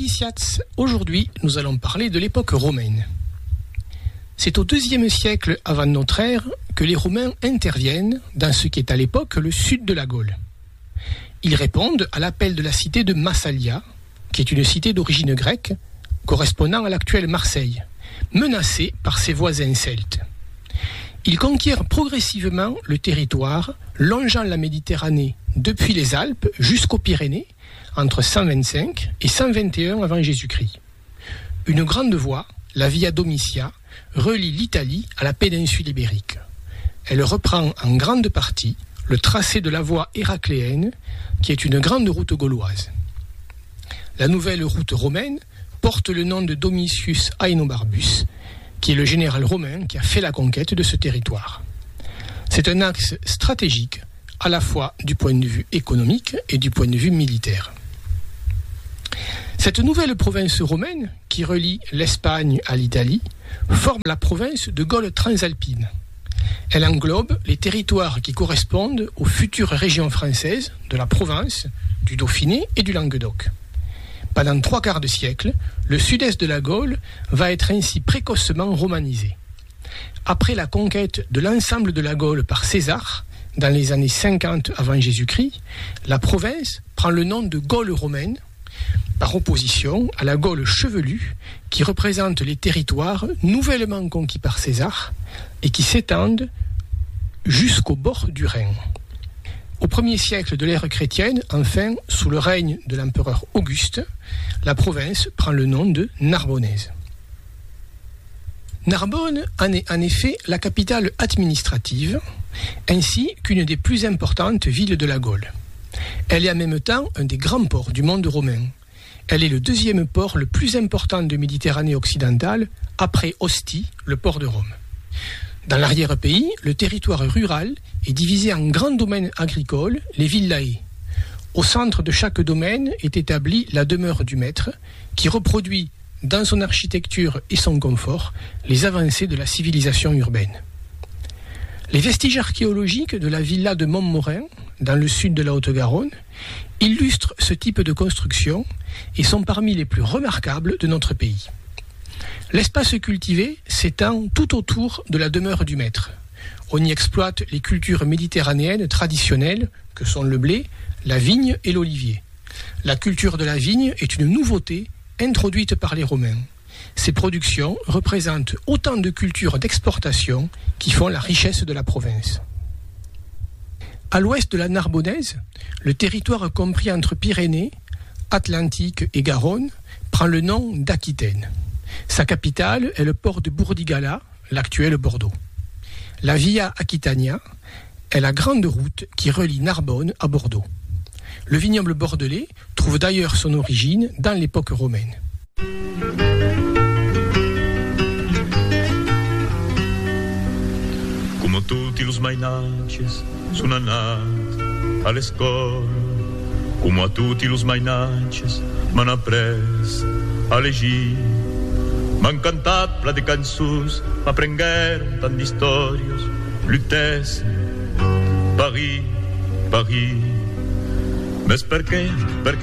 Audiciats. Aujourd'hui, nous allons parler de l'époque romaine. C'est au IIe siècle avant notre ère que les Romains interviennent dans ce qui est à l'époque le sud de la Gaule. Ils répondent à l'appel de la cité de Massalia, qui est une cité d'origine grecque, correspondant à l'actuelle Marseille, menacée par ses voisins celtes. Ils conquièrent progressivement le territoire longeant la Méditerranée depuis les Alpes jusqu'aux Pyrénées, entre 125 et 121 avant Jésus-Christ. Une grande voie, la Via Domitia, relie l'Italie à la péninsule ibérique. Elle reprend en grande partie le tracé de la voie héracléenne, qui est une grande route gauloise. La nouvelle route romaine porte le nom de Domitius Aenobarbus, qui est le général romain qui a fait la conquête de ce territoire. C'est un axe stratégique, à la fois du point de vue économique et du point de vue militaire. Cette nouvelle province romaine, qui relie l'Espagne à l'Italie, forme la province de Gaule transalpine. Elle englobe les territoires qui correspondent aux futures régions françaises de la Provence, du Dauphiné et du Languedoc. Pendant 3/4 de siècle, le sud-est de la Gaule va être ainsi précocement romanisé. Après la conquête de l'ensemble de la Gaule par César, dans les années 50 avant Jésus-Christ, la province prend le nom de Gaule romaine, par opposition à la Gaule chevelue, qui représente les territoires nouvellement conquis par César et qui s'étendent jusqu'au bord du Rhin. Au 1er siècle de l'ère chrétienne, enfin, sous le règne de l'empereur Auguste, la province prend le nom de Narbonnaise. Narbonne en est en effet la capitale administrative, ainsi qu'une des plus importantes villes de la Gaule. Elle est en même temps un des grands ports du monde romain. Elle est le 2e port le plus important de Méditerranée occidentale, après Ostie, le port de Rome. Dans l'arrière-pays, le territoire rural est divisé en grands domaines agricoles, les villae. Au centre de chaque domaine est établie la demeure du maître, qui reproduit dans son architecture et son confort les avancées de la civilisation urbaine. Les vestiges archéologiques de la villa de Montmorin, dans le sud de la Haute-Garonne, illustrent ce type de construction et sont parmi les plus remarquables de notre pays. L'espace cultivé s'étend tout autour de la demeure du maître. On y exploite les cultures méditerranéennes traditionnelles que sont le blé, la vigne et l'olivier. La culture de la vigne est une nouveauté introduite par les Romains. Ces productions représentent autant de cultures d'exportation qui font la richesse de la province. À l'ouest de la Narbonnaise, le territoire compris entre Pyrénées, Atlantique et Garonne prend le nom d'Aquitaine. Sa capitale est le port de Burdigala, l'actuel Bordeaux. La Via Aquitania est la grande route qui relie Narbonne à Bordeaux. Le vignoble bordelais trouve d'ailleurs son origine dans l'époque romaine. Como tutti los mainatges sono anat a l'escola, como a tutti los mainatges m'han après a llegir. M'han cantat pla de cançons, m'aprengueren tant d'històries, Lutècia, Paris, Paris. Més per què